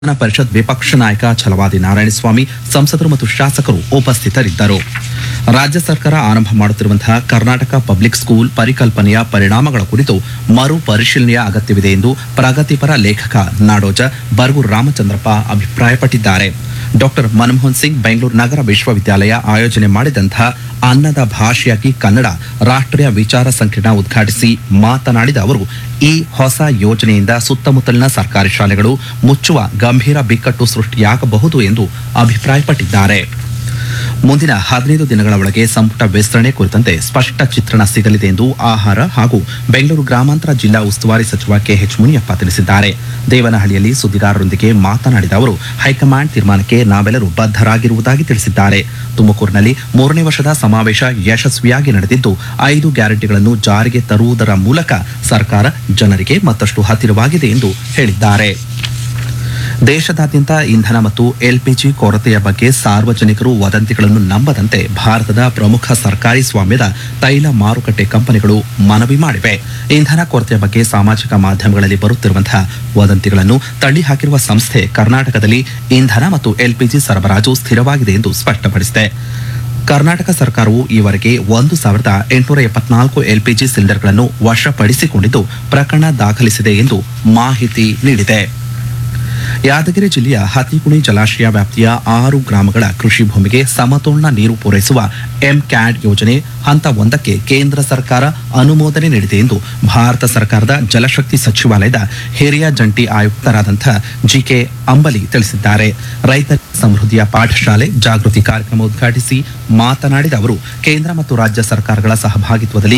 ವಿಧಾನ ಪರಿಷತ್ ವಿಪಕ್ಷ ನಾಯಕ ಛಲವಾದಿ ನಾರಾಯಣಸ್ವಾಮಿ ಸಂಸದರು ಮತ್ತು ಶಾಸಕರು ಉಪಸ್ಥಿತರಿದ್ದರು. ರಾಜ್ಯ ಸರ್ಕಾರ ಆರಂಭ ಮಾಡುತ್ತಿರುವಂತಹ ಕರ್ನಾಟಕ ಪಬ್ಲಿಕ್ ಸ್ಕೂಲ್ ಪರಿಕಲ್ಪನೆಯ ಪರಿಣಾಮಗಳ ಕುರಿತು ಮರು ಪರಿಶೀಲನೆಯ ಅಗತ್ಯವಿದೆ ಎಂದು ಪ್ರಗತಿಪರ ಲೇಖಕ ನಾಡೋಜ ಬರಗೂರು ರಾಮಚಂದ್ರಪ್ಪ ಅಭಿಪ್ರಾಯಪಟ್ಟಿದ್ದಾರೆ. ಡಾಕ್ಟರ್ ಮನಮೋಹನ್ ಸಿಂಗ್ ಬೆಂಗಳೂರು ನಗರ ವಿಶ್ವವಿದ್ಯಾಲಯ ಆಯೋಜನೆ ಮಾಡಿದಂತಹ ಅನ್ನದ ಭಾಷೆಯಾಗಿ ಕನ್ನಡ ರಾಷ್ಟ್ರೀಯ ವಿಚಾರ ಸಂಕಿರಣ ಉದ್ಘಾಟಿಸಿ ಮಾತನಾಡಿದ ಅವರು, ಈ ಹೊಸ ಯೋಜನೆಯಿಂದ ಸುತ್ತಮುತ್ತಲಿನ ಸರ್ಕಾರಿ ಶಾಲೆಗಳು ಮುಚ್ಚುವ ಗಂಭೀರ ಬಿಕ್ಕಟ್ಟು ಸೃಷ್ಟಿಯಾಗಬಹುದು ಎಂದು ಅಭಿಪ್ರಾಯಪಟ್ಟಿದ್ದಾರೆ. ಮುಂದಿನ 15 ದಿನಗಳ ಒಳಗೆ ಸಂಪುಟ ವಿಸ್ತರಣೆ ಕುರಿತಂತೆ ಸ್ಪಷ್ಟ ಚಿತ್ರಣ ಸಿಗಲಿದೆ ಎಂದು ಆಹಾರ ಹಾಗೂ ಬೆಂಗಳೂರು ಗ್ರಾಮಾಂತರ ಜಿಲ್ಲಾ ಉಸ್ತುವಾರಿ ಸಚಿವ ಕೆಎಚ್ ಮುನಿಯಪ್ಪ ತಿಳಿಸಿದ್ದಾರೆ. ದೇವನಹಳ್ಳಿಯಲ್ಲಿ ಸುದ್ದಿಗಾರರೊಂದಿಗೆ ಮಾತನಾಡಿದ ಅವರು, ಹೈಕಮಾಂಡ್ ತೀರ್ಮಾನಕ್ಕೆ ನಾವೆಲ್ಲರೂ ಬದ್ಧರಾಗಿರುವುದಾಗಿ ತಿಳಿಸಿದ್ದಾರೆ. ತುಮಕೂರಿನಲ್ಲಿ 3ನೇ ವರ್ಷದ ಸಮಾವೇಶ ಯಶಸ್ವಿಯಾಗಿ ನಡೆದಿದ್ದು 5 ಗ್ಯಾರಂಟಿಗಳನ್ನು ಜಾರಿಗೆ ತರುವುದರ ಮೂಲಕ ಸರ್ಕಾರ ಜನರಿಗೆ ಮತ್ತಷ್ಟು ಹತ್ತಿರವಾಗಿದೆ ಎಂದು ಹೇಳಿದ್ದಾರೆ. ದೇಶದಾದ್ಯಂತ ಇಂಧನ ಮತ್ತು ಎಲ್ಪಿಜಿ ಕೊರತೆಯ ಬಗ್ಗೆ ಸಾರ್ವಜನಿಕರು ವದಂತಿಗಳನ್ನು ನಂಬದಂತೆ ಭಾರತದ ಪ್ರಮುಖ ಸರ್ಕಾರಿ ಸ್ವಾಮ್ಯದ ತೈಲ ಮಾರುಕಟ್ಟೆ ಕಂಪನಿಗಳು ಮನವಿ ಮಾಡಿವೆ. ಇಂಧನ ಕೊರತೆಯ ಬಗ್ಗೆ ಸಾಮಾಜಿಕ ಮಾಧ್ಯಮಗಳಲ್ಲಿ ಬರುತ್ತಿರುವಂತಹ ವದಂತಿಗಳನ್ನು ತಳ್ಳಿಹಾಕಿರುವ ಸಂಸ್ಥೆ ಕರ್ನಾಟಕದಲ್ಲಿ ಇಂಧನ ಮತ್ತು ಎಲ್ಪಿಜಿ ಸರಬರಾಜು ಸ್ಥಿರವಾಗಿದೆ ಎಂದು ಸ್ಪಷ್ಟಪಡಿಸಿದೆ. ಕರ್ನಾಟಕ ಸರ್ಕಾರವು ಈವರೆಗೆ 1874 ಎಲ್ಪಿಜಿ ಸಿಲಿಂಡರ್ಗಳನ್ನು ವಶಪಡಿಸಿಕೊಂಡಿದ್ದು ಪ್ರಕರಣ ದಾಖಲಿಸಿದೆ ಎಂದು ಮಾಹಿತಿ ನೀಡಿದೆ. ಯಾದಗಿರಿ ಜಿಲ್ಲೆಯ ಹತಿಕುಣಿ ಜಲಾಶಯ ವ್ಯಾಪ್ತಿಯ 6 ಗ್ರಾಮಗಳ ಕೃಷಿ ಭೂಮಿಗೆ ಸಮತೋಲನ ನೀರು ಪೂರೈಸುವ ಎಂಕ್ಯಾಡ್ ಯೋಜನೆ ಹಂತ 1ಕ್ಕೆ ಕೇಂದ್ರ ಸರ್ಕಾರ ಅನುಮೋದನೆ ನೀಡಿದೆ ಎಂದು ಭಾರತ ಸರ್ಕಾರದ ಜಲಶಕ್ತಿ ಸಚಿವಾಲಯದ ಹಿರಿಯ ಜಂಟಿ ಆಯುಕ್ತರಾದಂತಹ ಜಿಕೆ ಅಂಬಲಿ ತಿಳಿಸಿದ್ದಾರೆ. ರೈತರ ಸಮೃದ್ಧಿಯ ಪಾಠಶಾಲೆ ಜಾಗೃತಿ ಕಾರ್ಯಕ್ರಮ ಉದ್ಘಾಟಿಸಿ ಮಾತನಾಡಿದ ಅವರು, ಕೇಂದ್ರ ಮತ್ತು ರಾಜ್ಯ ಸರ್ಕಾರಗಳ ಸಹಭಾಗಿತ್ವದಲ್ಲಿ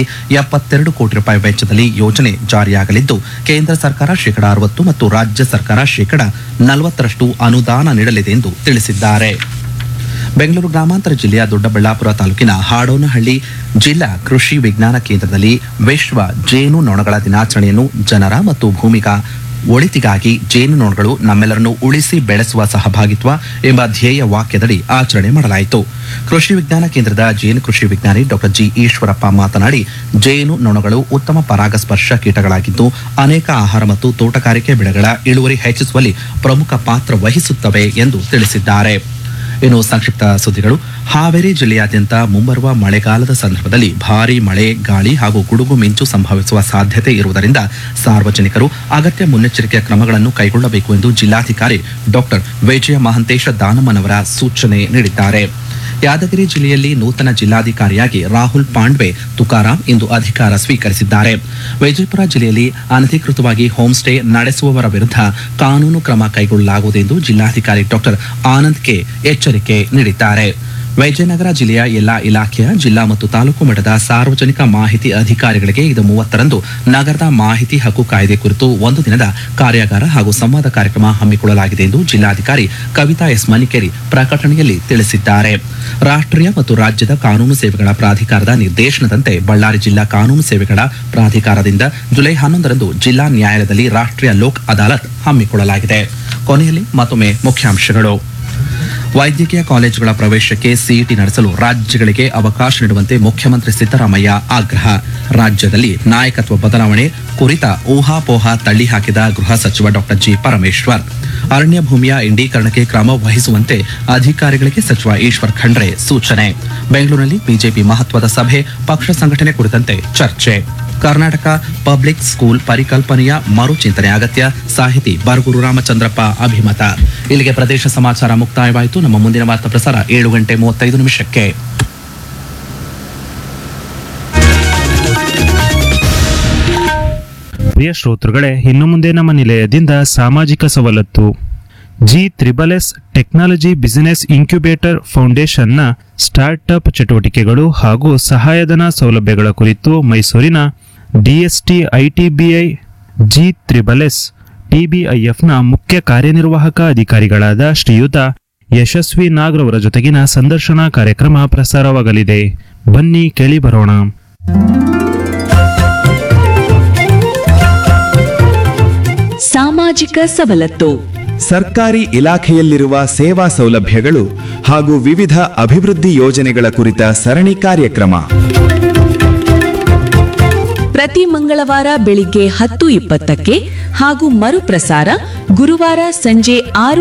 72 ಕೋಟಿ ರೂಪಾಯಿ ವೆಚ್ಚದಲ್ಲಿ ಯೋಜನೆ ಜಾರಿಯಾಗಲಿದ್ದು, ಕೇಂದ್ರ ಸರ್ಕಾರ ಶೇಕಡಾ 60 ಮತ್ತು ರಾಜ್ಯ ಸರ್ಕಾರ ಶೇಕಡಾ 40ರಷ್ಟು ಅನುದಾನ ನೀಡಲಿದೆ ಎಂದು ತಿಳಿಸಿದ್ದಾರೆ. ಬೆಂಗಳೂರು ಗ್ರಾಮಾಂತರ ಜಿಲ್ಲೆಯ ದೊಡ್ಡಬಳ್ಳಾಪುರ ತಾಲೂಕಿನ ಹಾಡೋನಹಳ್ಳಿ ಜಿಲ್ಲಾ ಕೃಷಿ ವಿಜ್ಞಾನ ಕೇಂದ್ರದಲ್ಲಿ ವಿಶ್ವ ಜೇನು ನೊಣಗಳ ದಿನಾಚರಣೆಯನ್ನು ಜನರ ಮತ್ತು ಭೂಮಿಗ ಒಳಿತಿಗಾಗಿ ಜೇನುನೊಣಗಳು ನಮ್ಮೆಲ್ಲರನ್ನು ಉಳಿಸಿ ಬೆಳೆಸುವ ಸಹಭಾಗಿತ್ವ ಎಂಬ ಧ್ಯೇಯ ವಾಕ್ಯದಡಿ ಆಚರಣೆ ಮಾಡಲಾಯಿತು. ಕೃಷಿ ವಿಜ್ಞಾನ ಕೇಂದ್ರದ ಜೇನು ಕೃಷಿ ವಿಜ್ಞಾನಿ ಡಾಕ್ಟರ್ ಜಿ ಈಶ್ವರಪ್ಪ ಮಾತನಾಡಿ, ಜೇನು ನೊಣಗಳು ಉತ್ತಮ ಪರಾಗಸ್ಪರ್ಶ ಕೀಟಗಳಾಗಿದ್ದು ಅನೇಕ ಆಹಾರ ಮತ್ತು ತೋಟಗಾರಿಕೆ ಬೆಳೆಗಳ ಇಳುವರಿ ಹೆಚ್ಚಿಸುವಲ್ಲಿ ಪ್ರಮುಖ ಪಾತ್ರ ವಹಿಸುತ್ತವೆ ಎಂದು ತಿಳಿಸಿದ್ದಾರೆ. ಇನ್ನು ಸಂಕ್ಷಿಪ್ತ ಸುದ್ದಿಗಳು. ಹಾವೇರಿ ಜಿಲ್ಲೆಯಾದ್ಯಂತ ಮುಂಬರುವ ಮಳೆಗಾಲದ ಸಂದರ್ಭದಲ್ಲಿ ಭಾರೀ ಮಳೆ, ಗಾಳಿ ಹಾಗೂ ಗುಡುಗು ಮಿಂಚು ಸಂಭವಿಸುವ ಸಾಧ್ಯತೆ ಇರುವುದರಿಂದ ಸಾರ್ವಜನಿಕರು ಅಗತ್ಯ ಮುನ್ನೆಚ್ಚರಿಕೆಯ ಕ್ರಮಗಳನ್ನು ಕೈಗೊಳ್ಳಬೇಕು ಎಂದು ಜಿಲ್ಲಾಧಿಕಾರಿ ಡಾಕ್ಟರ್ ವಿಜಯ ಮಹಾಂತೇಶ ದಾನಮ್ಮನವರ ಸೂಚನೆ ನೀಡಿದ್ದಾರೆ. ಯಾದಗಿರಿ ಜಿಲ್ಲೆಯಲ್ಲಿ ನೂತನ ಜಿಲ್ಲಾಧಿಕಾರಿಯಾಗಿ ರಾಹುಲ್ ಪಾಂಡ್ವೆ ತುಕಾರಾಂ ಇಂದು ಅಧಿಕಾರ ಸ್ವೀಕರಿಸಿದ್ದಾರೆ. ವಿಜಯಪುರ ಜಿಲ್ಲೆಯಲ್ಲಿ ಅನಧಿಕೃತವಾಗಿ ಹೋಮ್ ಸ್ಟೇ ನಡೆಸುವವರ ವಿರುದ್ಧ ಕಾನೂನು ಕ್ರಮ ಕೈಗೊಳ್ಳಲಾಗುವುದು ಎಂದು ಜಿಲ್ಲಾಧಿಕಾರಿ ಡಾಕ್ಟರ್ ಆನಂದ್ ಕೆ ಎಚ್ಚರಿಕೆ ನೀಡಿದ್ದಾರೆ. ವಿಜಯನಗರ ಜಿಲ್ಲೆಯ ಎಲ್ಲಾ ಇಲಾಖೆಯ ಜಿಲ್ಲಾ ಮತ್ತು ತಾಲೂಕು ಮಟ್ಟದ ಸಾರ್ವಜನಿಕ ಮಾಹಿತಿ ಅಧಿಕಾರಿಗಳಿಗೆ ಇದು 30ರಂದು ನಗರದ ಮಾಹಿತಿ ಹಕ್ಕು ಕಾಯ್ದೆ ಕುರಿತು 1 ದಿನದ ಕಾರ್ಯಾಗಾರ ಹಾಗೂ ಸಂವಾದ ಕಾರ್ಯಕ್ರಮ ಹಮ್ಮಿಕೊಳ್ಳಲಾಗಿದೆ ಎಂದು ಜಿಲ್ಲಾಧಿಕಾರಿ ಕವಿತಾ ಎಸ್ ಮನಿಕೇರಿ ಪ್ರಕಟಣೆಯಲ್ಲಿ ತಿಳಿಸಿದ್ದಾರೆ. ರಾಷ್ಟ್ರೀಯ ಮತ್ತು ರಾಜ್ಯದ ಕಾನೂನು ಸೇವೆಗಳ ಪ್ರಾಧಿಕಾರದ ನಿರ್ದೇಶನದಂತೆ ಬಳ್ಳಾರಿ ಜಿಲ್ಲಾ ಕಾನೂನು ಸೇವೆಗಳ ಪ್ರಾಧಿಕಾರದಿಂದ ಜುಲೈ 11ರಂದು ಜಿಲ್ಲಾ ನ್ಯಾಯಾಲಯದಲ್ಲಿ ರಾಷ್ಟ್ರೀಯ ಲೋಕ್ ಅದಾಲತ್ ಹಮ್ಮಿಕೊಳ್ಳಲಾಗಿದೆ. ಕೊನೆಯಲ್ಲಿ ಮತ್ತೊಮ್ಮೆ ಮುಖ್ಯಾಂಶಗಳು. ವೈದ್ಯಕೀಯ ಕಾಲೇಜುಗಳ ಪ್ರವೇಶಕ್ಕೆ ಸಿಇಟಿ ನಡೆಸಲು ರಾಜ್ಯಗಳಿಗೆ ಅವಕಾಶ ನೀಡುವಂತೆ ಮುಖ್ಯಮಂತ್ರಿ ಸಿದ್ದರಾಮಯ್ಯ ಆಗ್ರಹ. ರಾಜ್ಯದಲ್ಲಿ ನಾಯಕತ್ವ ಬದಲಾವಣೆ ಕುರಿತ ಊಹಾಪೋಹ ತಳ್ಳಿಹಾಕಿದ ಗೃಹ ಸಚಿವ ಡಾಕ್ಟರ್ ಜಿ ಪರಮೇಶ್ವರ್. ಅರಣ್ಯ ಭೂಮಿಯ ಇಂಡೀಕರಣಕ್ಕೆ ಕ್ರಮ ವಹಿಸುವಂತೆ ಅಧಿಕಾರಿಗಳಿಗೆ ಸಚಿವ ಈಶ್ವರ್ ಖಂಡ್ರೆ ಸೂಚನೆ. ಬೆಂಗಳೂರಿನಲ್ಲಿ ಬಿಜೆಪಿ ಮಹತ್ವದ ಸಭೆ, ಪಕ್ಷ ಸಂಘಟನೆ ಕುರಿತಂತೆ ಚರ್ಚೆ. ಕರ್ನಾಟಕ ಪಬ್ಲಿಕ್ ಸ್ಕೂಲ್ ಪರಿಕಲ್ಪನೆಯ ಮರುಚಿಂತನೆ ಅಗತ್ಯ, ಸಾಹಿತಿ ಬರಗೂರು ರಾಮಚಂದ್ರಪ್ಪ ಅಭಿಮತ. ಇಲ್ಲಿಗೆ ಪ್ರದೇಶ ಸಮಾಚಾರ ಮುಕ್ತಾಯವಾಯಿತು. ನಮ್ಮ ಮುಂದಿನ ವಾರ್ತಾ ಪ್ರಸಾರ 7:35 ಪ್ರಿಯ ಶ್ರೋತೃಗಳೇ, ಇನ್ನು ಮುಂದೆ ನಮ್ಮ ನಿಲಯದಿಂದ ಸಾಮಾಜಿಕ ಸವಲತ್ತು G3S technology business incubator ಫೌಂಡೇಶನ್ನ startup ಚಟುವಟಿಕೆಗಳು ಹಾಗೂ ಸಹಾಯಧನ ಸೌಲಭ್ಯಗಳ ಕುರಿತು ಮೈಸೂರಿನ ಡಿಎಸ್ಟಿ ಐಟಿಬಿಐ G3S ಟಿಬಿಐಎಫ್ನ ಮುಖ್ಯ ಕಾರ್ಯನಿರ್ವಾಹಕ ಅಧಿಕಾರಿಗಳಾದ ಶ್ರೀಯುತ ಯಶಸ್ವಿ ನಾಗ್ರವರ ಜೊತೆಗಿನ ಸಂದರ್ಶನ ಕಾರ್ಯಕ್ರಮ ಪ್ರಸಾರವಾಗಲಿದೆ. ಬನ್ನಿ ಕೇಳಿ ಬರೋಣ. ಸಾಮಾಜಿಕ ಸವಲತ್ತು ಸರ್ಕಾರಿ ಇಲಾಖೆಯಲ್ಲಿರುವ ಸೇವಾ ಸೌಲಭ್ಯಗಳು ಹಾಗೂ ವಿವಿಧ ಅಭಿವೃದ್ಧಿ ಯೋಜನೆಗಳ ಕುರಿತ ಸರಣಿ ಕಾರ್ಯಕ್ರಮ. ಪ್ರತಿ ಮಂಗಳವಾರ ಬೆಳಿಗ್ಗೆ 10:20ಕ್ಕೆ ಹಾಗೂ ಮರುಪ್ರಸಾರ ಗುರುವಾರ ಸಂಜೆ 6